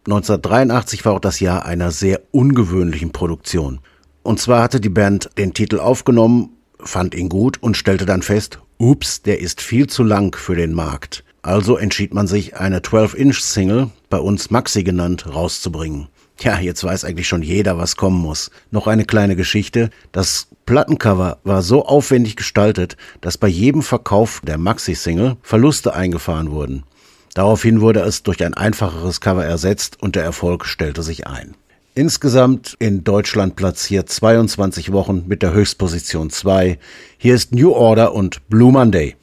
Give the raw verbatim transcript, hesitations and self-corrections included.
neunzehnhundertdreiundachtzig war auch das Jahr einer sehr ungewöhnlichen Produktion. Und zwar hatte die Band den Titel aufgenommen, fand ihn gut und stellte dann fest, ups, der ist viel zu lang für den Markt. Also entschied man sich, eine zwölf Inch Single, bei uns Maxi genannt, rauszubringen. Ja, jetzt weiß eigentlich schon jeder, was kommen muss. Noch eine kleine Geschichte. Das Plattencover war so aufwendig gestaltet, dass bei jedem Verkauf der Maxi-Single Verluste eingefahren wurden. Daraufhin wurde es durch ein einfacheres Cover ersetzt und der Erfolg stellte sich ein. Insgesamt in Deutschland platziert zweiundzwanzig Wochen mit der Höchstposition zwei. Hier ist New Order und Blue Monday.